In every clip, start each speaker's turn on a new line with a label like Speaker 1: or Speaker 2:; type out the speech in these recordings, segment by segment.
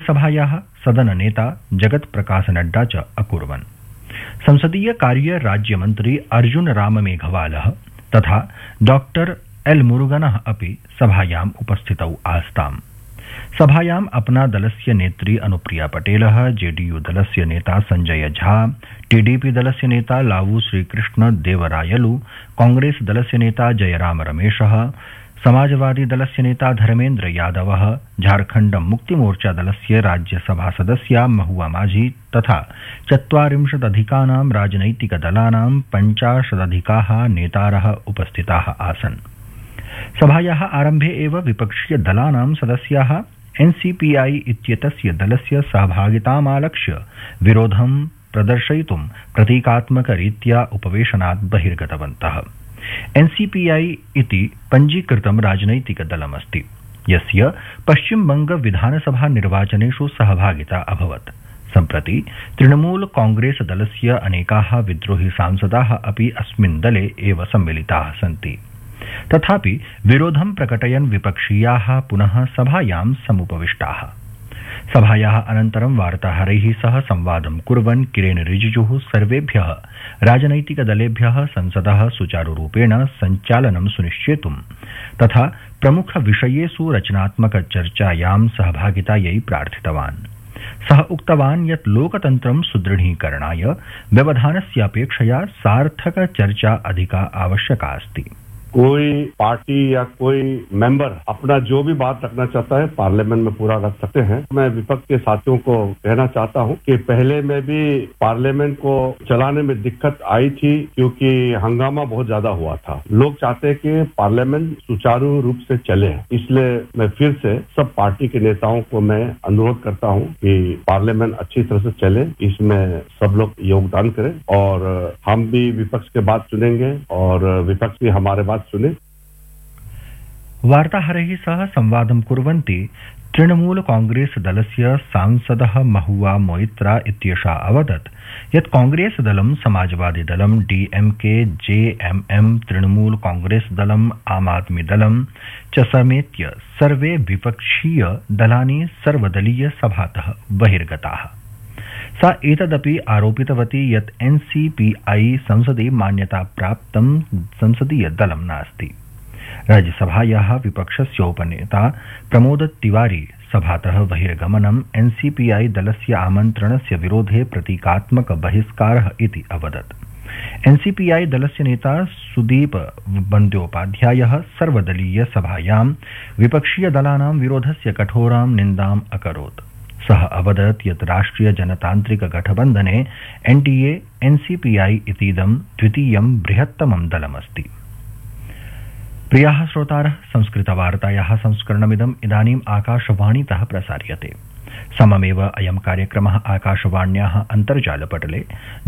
Speaker 1: राज्यसभायाः सदननेता जगत्प्रकाश नड्डा च अकुर्वन्। संसदीय कार्य राज्यमन्त्री अर्जुन राम मेघवालः तथा डॉक्टर एल मुरुगनः अपि सभायाम् उपस्थितौ आस्ताम्। सभायाम् अपना दलस्य नेत्री अनुप्रिया पटेलः, जेडीयू दलस्य नेता संजय झा, टीडीपी दलस्य नेता लावू श्रीकृष्ण देवरायलु, कांग्रेस दलस्य नेता जयराम रमेशः, समाजवादी दलस्य नेता धर्मेन्द्र यादवः, झारखण्ड मुक्तिमोर्चा दलस्य राज्यसभा सदस्या महुआ माझी तथा 40 राजनैतिकदलानां 50 नेतारः उपस्थिताः आसन्। सभायाः आरम्भे एव विपक्षीय दलानां सदस्याः एनसीपीआई इत्येतस्य दलस्य सहभागितामालक्ष्य विरोधं प्रदर्शयितुं प्रतीकात्मकरीत्या उपवेशनात् बहिर्गतवन्तः। एनसीपीआई इति पञ्जीकृतं राजनैतिकदलमस्ति, यस्य पश्चिमबंग विधानसभा निर्वाचनेषु सहभागिता अभवत्। सम्प्रति तृणमूल कांग्रेस दलस्य अनेकाः विद्रोही सांसदाः अपि अस्मिन् दले एव सम्मिलिताः सन्ति। तथापि विरोधं प्रकटयन् विपक्षीयाः पुनः सभायां समुपविष्टाः। सभायाः अनन्तरं वार्ताहरैः सह संवादं कुर्वन् किरेन रिजिजुः सर्वेभ्यः राजनैतिकदलेभ्यः संसदः सुचारुरूपेण सञ्चालनं सुनिश्चेतुं तथा प्रमुखविषयेषु रचनात्मकचर्चायां सहभागितायै प्रार्थितवान्। सः उक्तवान् यत् लोकतन्त्रं सुदृढीकरणाय व्यवधानस्यापेक्षया सार्थकचर्चा अधिका आवश्यका अस्ति।
Speaker 2: कोई पार्टी या कोई मेंबर अपना जो भी बात रखना चाहता है पार्लियामेंट में पूरा रख सकते हैं। मैं विपक्ष के साथियों को कहना चाहता हूं कि पहले में भी पार्लियामेंट को चलाने में दिक्कत आई थी क्योंकि हंगामा बहुत ज्यादा हुआ था। लोग चाहते हैं कि पार्लियामेंट सुचारू रूप से चले, इसलिए मैं फिर से सब पार्टी के नेताओं को मैं अनुरोध करता हूं कि पार्लियामेंट अच्छी तरह से चले, इसमें सब लोग योगदान करें और हम भी विपक्ष के बात सुनेंगे और विपक्ष भी हमारे बात सुने।
Speaker 1: वार्ताहरैः सह संवादं कुर्वन्ती तृणमूल कांग्रेस दलस्य सांसदः महुआ मोइत्रा इत्येषा अवदत् यत् कांग्रेस दलं, समाजवादी दलं, डीएमके, जेएमएम, तृणमूल कांग्रेस दलं, आम आदमी दलं च समेत्य सर्वे विपक्षीय दलानि सर्वदलीय सभातः बहिर्गताः। सा एतदपि आरोपितवती यत् एनसीपीआई संसदि मान्यता प्राप्तं संसदीय दलं नास्ति। राज्यसभायाः विपक्षस्य उपनेता प्रमोद तिवारी सभातः बहिर्गमनं एनसीपीआई दलस्य आमन्त्रणस्य विरोधे प्रतीकात्मक बहिष्कारः इति अवदत्। एनसीपीआई दलस्य नेता सुदीप बंद्योपाध्यायः सर्वदलीय सभायां विपक्षीय दलानां विरोधस्य कठोरां निन्दाम् अकरोत्। सः अवदत् यत् राष्ट्रिय जनतान्त्रिक गठबन्धने एनडीए एनसीपीआई इतीदं द्वितीयं बृहत्तमं दलमस्ति। प्रियाः श्रोतारः, संस्कृतवार्तायाः संस्करणमिदम् इदानीम् आकाशवाणीतः प्रसार्यते। सममेव अयं कार्यक्रमः आकाशवाण्याः अन्तर्जालपटले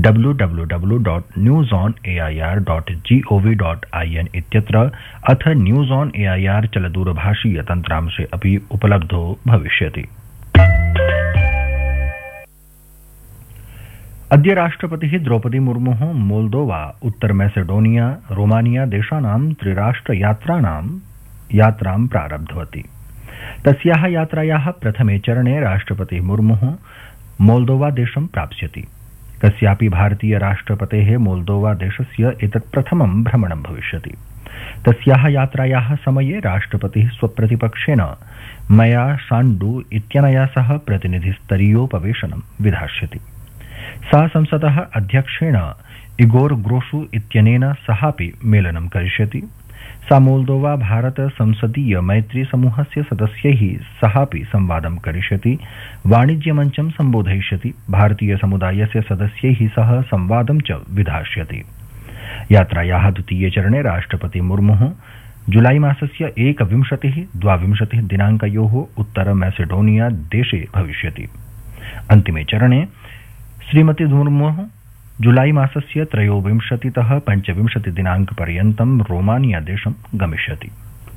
Speaker 1: www.newsonair.gov.in इत्यत्र अथ न्यूज़ ऑन एआईआर चलदूरभाषीय तन्त्रांशे अपि उपलब्धो भविष्यति। अद्य राष्ट्रपतिः द्रौपदी मुर्मुः मोल्दोवा, उत्तर मैसेडोनिया, रोमानिया देशानां यात्रां प्रारब्धवती। तस्याः यात्रायाः प्रथमे चरणे राष्ट्रपतिः मुर्मुः मोल्दोवा देशं प्राप्स्यति। कस्यापि भारतीय राष्ट्रपतेः मोल्दोवा देशस्य एतत् प्रथमं भ्रमणं भविष्यति। तस्याः यात्रायाः समये राष्ट्रपतिः स्वप्रतिपक्षेन मया शाण्डु इत्यनया सह प्रतिनिधिस्तरीयोपवेशनं विधास्यति। सा संसदः अध्यक्षेण इगोर ग्रोशु इत्यनेन सहापि मेलनं करिष्यति। सा मोल्दोवा भारत संसदीय मैत्री समूहस्य सदस्यैः सहापि संवादं करिष्यति, वाणिज्यमञ्चं सम्बोधयिष्यति, भारतीय समुदायस्य सदस्यैः सह संवादं च विधास्यति। यात्रायाः द्वितीये चरणे राष्ट्रपति मुर्मुः जुलाई मासस्य 21-22 दिनाङ्कयोः उत्तर मैसेडोनिया देशे भविष्यति। अन्तिमे चरणे श्रीमती मुर्मुः जुलाई मासस्य 23-25 दिनाङ्कपर्यन्तं रोमानिया देशं गमिष्यति।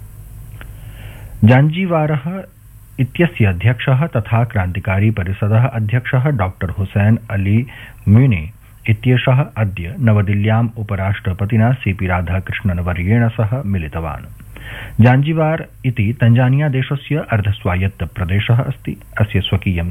Speaker 1: जाञ्जीवारः इत्यस्य अध्यक्षः तथा क्रान्तिकारी परिषदः अध्यक्षः डॉक्टर हुसैन अली म्यूने इत्येषः अद्य नवदिल्ल्याम् उपराष्ट्रपतिना सीपी राधाकृष्णन्वर्येण सह मिलितवान्। जाञ्जीवार इति तंजानिया देशस्य अर्धस्वायत्त प्रदेशः अस्ति। अस्य स्वकीयं